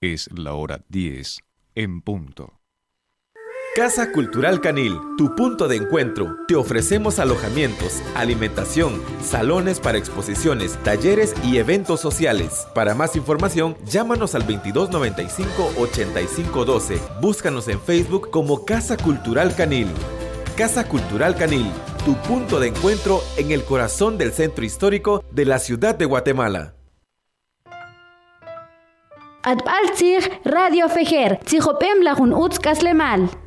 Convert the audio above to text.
Es la hora 10 en punto. Casa Cultural Canil, tu punto de encuentro. Te ofrecemos alojamientos, alimentación, salones para exposiciones, talleres y eventos sociales. Para más información, llámanos al 2295-8512. Búscanos en Facebook como Casa Cultural Canil. Casa Cultural Canil, tu punto de encuentro en el corazón del centro histórico de la ciudad de Guatemala. Adbaltzig Radio Fejer, Tzijopem Lajun Utzkaslemal.